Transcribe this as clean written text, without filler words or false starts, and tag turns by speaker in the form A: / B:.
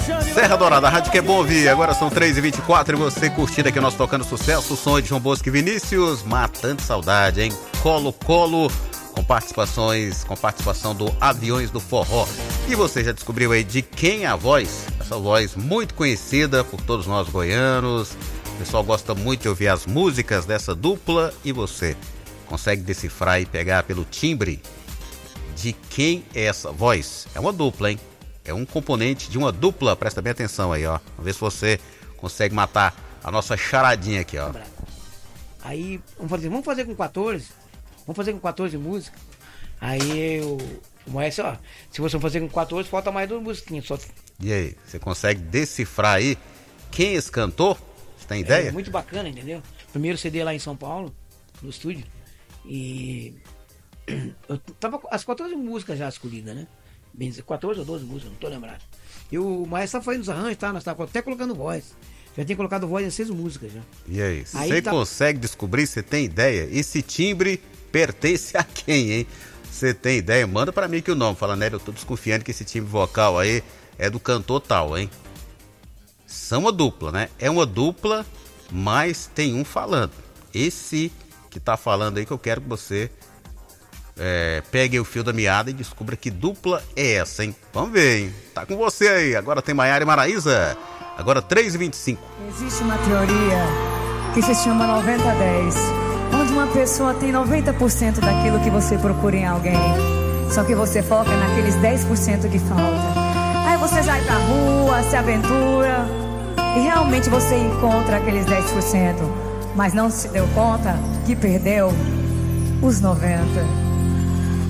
A: Serra Dourada, a rádio que é bom ouvir. Agora são 3h24 e você curtindo aqui o nosso Tocando Sucesso. O som de João Bosco e Vinícius, matando saudade, hein? Colo, colo, com participação do Aviões do Forró. E você já descobriu aí de quem é a voz? Essa voz muito conhecida por todos nós goianos. O pessoal gosta muito de ouvir as músicas dessa dupla. E você consegue decifrar e pegar pelo timbre de quem é essa voz? É uma dupla, hein? É um componente de uma dupla. Presta bem atenção aí, ó. Vamos ver se você consegue matar a nossa charadinha aqui, ó.
B: Aí, vamos fazer com 14. Vamos fazer com 14 músicas. Aí o maestro, ó, se você fazer com 14, falta mais 2 musiquinhas só.
A: E aí, você consegue decifrar aí quem é esse cantor? Você tem ideia?
B: É muito bacana, entendeu? Primeiro CD lá em São Paulo, no estúdio. E eu tava com as 14 músicas já escolhidas, né? Bem dizer, 14 ou 12 músicas, não tô lembrado. E o maestro foi nos arranjos, tá? Nós estávamos até colocando voz. Já tinha colocado voz em 6 músicas já.
A: E aí, você consegue descobrir, você tem ideia? Esse timbre pertence a quem, hein? Você tem ideia? Manda pra mim que o nome. Fala, né? Eu tô desconfiando que esse timbre vocal aí é do cantor tal, hein? São uma dupla, né? É uma dupla, mas tem um falando. Esse que tá falando aí que eu quero que você pegue o fio da meada e descubra que dupla é essa, hein? Vamos ver, hein? Tá com você aí. Agora tem Maiara e Maraísa. Agora 3h25.
C: Existe uma teoria que se chama 90-10, onde uma pessoa tem 90% daquilo que você procura em alguém, só que você foca naqueles 10% que falta. Aí você sai pra rua, se aventura e realmente você encontra aqueles 10%, mas não se deu conta que perdeu os 90%.